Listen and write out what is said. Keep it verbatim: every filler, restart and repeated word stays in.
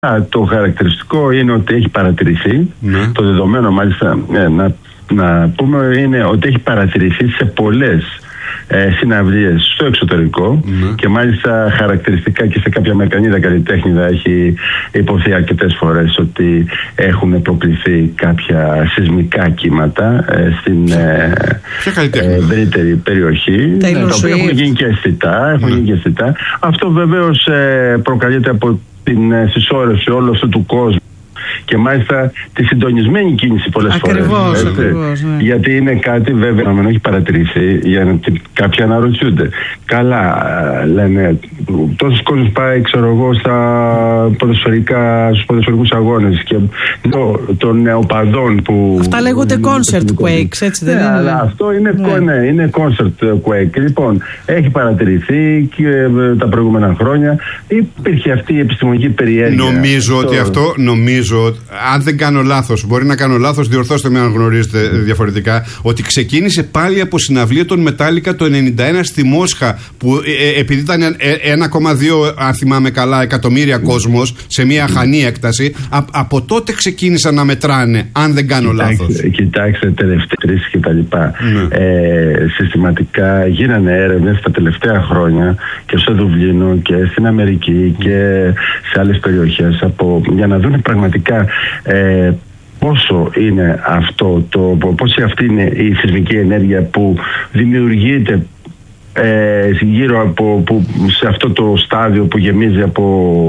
Το χαρακτηριστικό είναι ότι έχει παρατηρηθεί, ναι. Το δεδομένο μάλιστα ε, να, να πούμε είναι ότι έχει παρατηρηθεί σε πολλές ε, συναυλίες στο εξωτερικό, ναι. Και μάλιστα χαρακτηριστικά και σε κάποια μεκανίδα καλλιτέχνηδα έχει υποθεί αρκετές φορές ότι έχουν προκληθεί κάποια σεισμικά κύματα ε, στην ε, ε, ευρύτερη περιοχή, τα οποία έχουν γίνει και αισθητά, έχουν ναι. γίνει και αισθητά. Αυτό βεβαίως ε, προκαλείται από την συσσόρευση όλου αυτού του κόσμου και μάλιστα τη συντονισμένη κίνηση πολλές φορές. Ακριβώς, ακριβώς, ναι. Γιατί είναι κάτι βέβαια να μην έχει παρατηρηθεί, για να κάποιοι αναρωτιούνται. Καλά, λένε, τόσος κόσμος πάει, ξέρω εγώ, στα ποδοσφαιρικά, στους ποδοσφαιρικούς αγώνες και το, των νεοπαδών που... Αυτά λέγονται concert quakes, έτσι δεν ναι, είναι? Αλλά αυτό είναι, ναι. Ναι, είναι concert quake. Λοιπόν, έχει παρατηρηθεί και τα προηγούμενα χρόνια υπήρχε αυτή η επιστημονική περιέργεια. Νομίζω ότι αυτό, νομίζω, αν δεν κάνω λάθος, μπορεί να κάνω λάθος, διορθώστε με αν γνωρίζετε διαφορετικά, ότι ξεκίνησε πάλι από συναυλία των Metallica το ενενήντα ένα στη Μόσχα, που ε, επειδή ήταν ένα κόμμα δύο, αν θυμάμαι καλά, εκατομμύρια κόσμος σε μια αχανή έκταση, α, από τότε ξεκίνησαν να μετράνε, αν δεν κάνω κοιτάξτε, λάθος. Κοιτάξτε, τελευταίες και τα λοιπά. Ναι. Ε, συστηματικά γίνανε έρευνες τα τελευταία χρόνια και στο Δουβλίνο και στην Αμερική και σε άλλες περιοχές από, για να δουν πραγματικά ε, πόσο είναι αυτό το, πόση αυτή είναι η σεισμική ενέργεια που δημιουργείται ε, γύρω από, που, σε αυτό το στάδιο που γεμίζει από